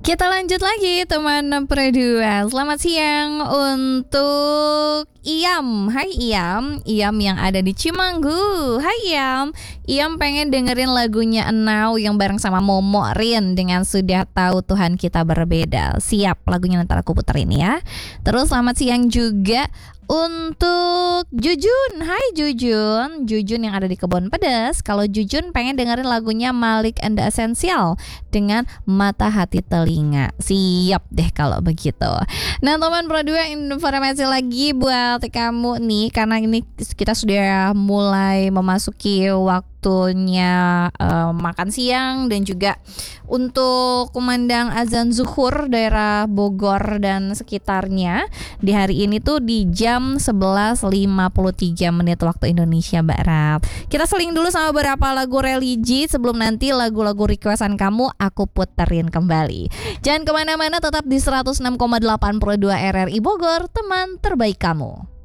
Kita lanjut lagi teman Perdua. Selamat siang untuk Iam. Hai Iam, Iam yang ada di Cimanggu. Hai Iam, Iam pengen dengerin lagunya Enau yang bareng sama Momo Rin dengan Sudah Tahu Tuhan Kita Berbeda. Siap, lagunya nanti aku puterin ya. Terus selamat siang juga untuk Jujun. Hai Jujun, Jujun yang ada di Kebon Pedas. Kalau Jujun pengen dengerin lagunya Malik and the Essential dengan Mata Hati Telinga. Siap deh kalau begitu. Nah teman Pro2, informasi lagi buat kamu nih, karena ini kita sudah mulai memasuki waktunya makan siang dan juga untuk kumandang azan zuhur daerah Bogor dan sekitarnya di hari ini tuh di jam 11.53 waktu Indonesia Barat. Kita seling dulu sama beberapa lagu religi sebelum nanti lagu-lagu requestan kamu aku puterin kembali. Jangan kemana-mana, tetap di 106,8 Pro2 RRI Bogor, teman terbaik kamu.